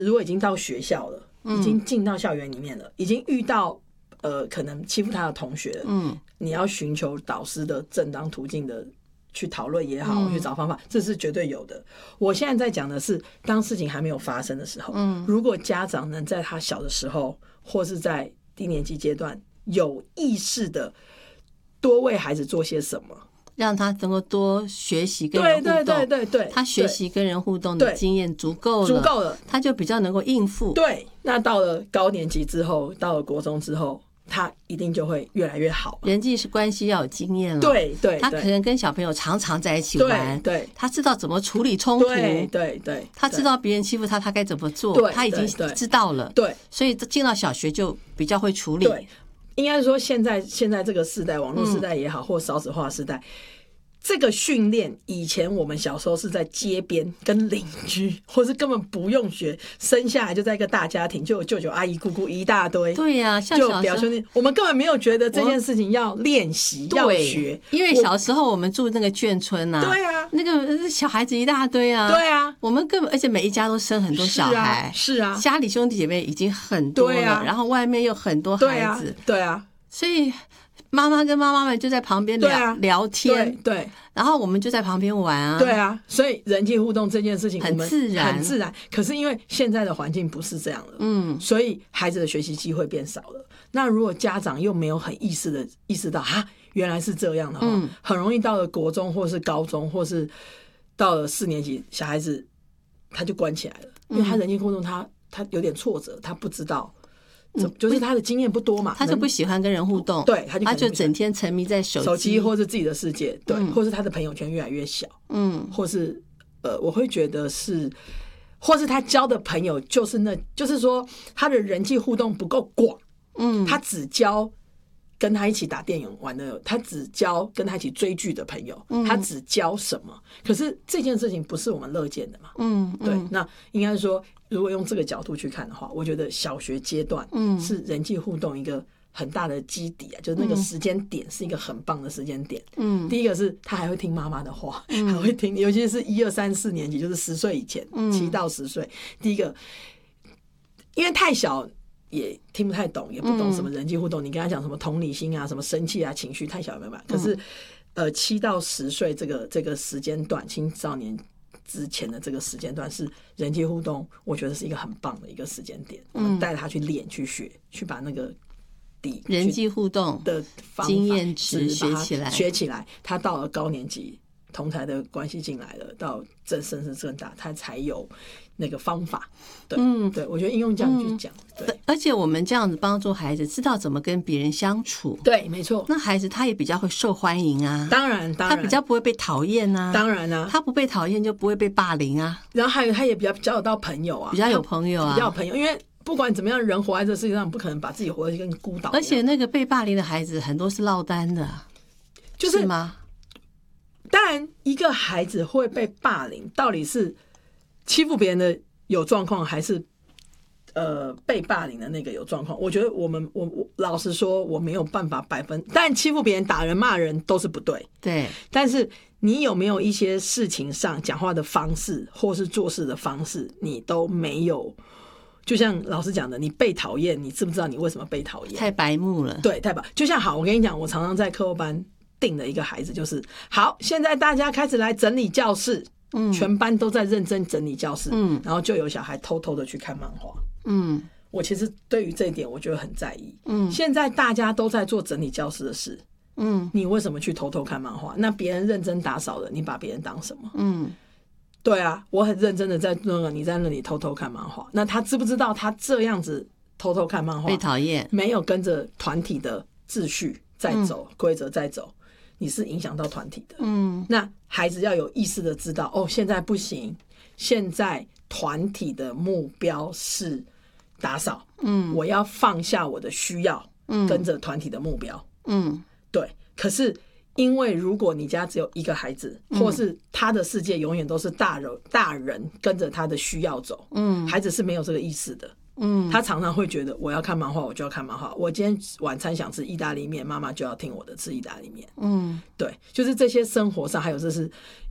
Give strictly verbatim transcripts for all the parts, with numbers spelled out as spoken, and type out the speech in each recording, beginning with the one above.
如果已经到学校了，已经进到校园里面了，已经遇到呃可能欺负他的同学了，嗯，你要寻求导师的正当途径的去讨论也好，嗯，去找方法，这是绝对有的。我现在在讲的是，当事情还没有发生的时候，嗯，如果家长能在他小的时候，或是在低年级阶段，有意识的多为孩子做些什么。 让他能够多学习跟人互动， 对对对对对， 他学习跟人互动的经验足够了， 足够了， 他就比较能够应付。 对，那到了高年级之后，到了国中之后，他一定就会越来越好。 人际关系要有经验了， 对 对, 对， 他可能跟小朋友常常在一起玩， 对，对他知道怎么处理冲突， 对对对， 他知道别人欺负他，他该怎么做，他已经知道了， 对， 所以进到小学就比较会处理。 对，应该说现在现在这个世代，网络时代也好，嗯，或少子化时代。这个训练以前我们小时候是在街边跟邻居，或是根本不用学，生下来就在一个大家庭，就有舅舅阿姨姑姑一大堆。 对呀，啊，像就表兄弟，我们根本没有觉得这件事情要练习要学， 因为小时候我们住那个眷村啊， 对啊， 那个小孩子一大堆啊， 对啊， 我们根本而且每一家都生很多小孩， 是啊，是啊， 家里兄弟姐妹已经很多了，对啊，然后外面有很多孩子， 对啊，对啊， 所以妈妈跟妈妈们就在旁边聊，啊，聊天， 对，对， 然后我们就在旁边玩啊， 对啊，所以人际互动这件事情很自然， 很自然。可是因为现在的环境不是这样了，嗯，所以孩子的学习机会变少了。那如果家长又没有很意识的意识到啊，原来是这样的话，嗯，很容易到了国中或是高中，或是到了四年级，小孩子他就关起来了，因为他人际互动他他有点挫折，他不知道。嗯，就是他的经验不多嘛， 他就不喜欢跟人互动， 对，他就他就整天沉迷在手机， 手机或是自己的世界，对，嗯，或是他的朋友圈越来越小，嗯，或是呃，我会觉得是，或是他交的朋友就是那，就是说他的人际互动不够广，嗯，他只交跟他一起打电影玩的，他只交跟他一起追剧的朋友，嗯，他只交什么？可是这件事情不是我们乐见的嘛，嗯，对，那应该说。如果用这个角度去看的话，我觉得小学阶段是人际互动一个很大的基底啊，嗯，就是那个时间点是一个很棒的时间点。嗯，第一个是他还会听妈妈的话，嗯，还会听，尤其是一二三四年级，就是十岁以前，嗯，七到十岁，第一个因为太小也听不太懂，也不懂什么人际互动。嗯，你跟他讲什么同理心啊，什么生气啊，情绪太小没办法。可是，呃，七到十岁这个这个时间段，青少年。之前的这个时间段是人际互动，我觉得是一个很棒的一个时间点。嗯，我们带他去练、去学、去把那个底人际互动的经验值学起来， 学起来。他到了高年级，同侪的关系进来了，到正深是正大，他才有那个方法。对，嗯，对，我觉得应用这样去讲，嗯，对。 而且我们这样子帮助孩子知道怎么跟别人相处， 对，没错。 那孩子他也比较会受欢迎啊， 当然，当然， 他比较不会被讨厌啊， 当然啊， 他不被讨厌就不会被霸凌啊。 然后还有他也比较交得到朋友啊， 比较有朋友啊， 比较有朋友，因为不管怎么样，人活在这世界上，不可能把自己活得跟孤岛。 而且那个被霸凌的孩子很多是落单的， 就是、 是吗？ 当然，一个孩子会被霸凌，到底是欺负别人的有状况，还是呃被霸凌的那个有状况？我觉得我们我我老实说，我没有办法百分，但欺负别人、打人、骂人都是不对。 对， 但是你有没有一些事情上讲话的方式，或是做事的方式，你都没有？就像老师讲的，你被讨厌，你知不知道你为什么被讨厌？ 太白目了。 对，太白。就像好，我跟你讲，我常常在课后班定的一个孩子就是，好，现在大家开始来整理教室，嗯，全班都在认真整理教室，嗯，然后就有小孩偷偷的去看漫画，嗯，我其实对于这一点我觉得很在意，嗯，现在大家都在做整理教室的事，嗯，你为什么去偷偷看漫画？那别人认真打扫了，你把别人当什么？嗯。对啊，我很认真的在那个你在那里偷偷看漫画，那他知不知道他这样子偷偷看漫画被讨厌， 没有跟着团体的秩序在走，规则在走，你是影响到团体的。嗯，那孩子要有意识的知道，哦，现在不行，现在团体的目标是打扫，嗯，我要放下我的需要，嗯，跟着团体的目标，嗯，对，可是。因为如果你家只有一个孩子，或是他的世界永远都是大人大人跟着他的需要走，嗯，孩子是没有这个意识的，嗯，他常常会觉得我要看漫画我就要看漫画，我今天晚餐想吃意大利面，妈妈就要听我的吃意大利面，嗯，对，就是这些生活上还有这是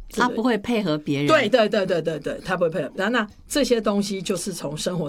他不会配合别人。 对对对对对对，他不会配合。然后那这些东西就是从生活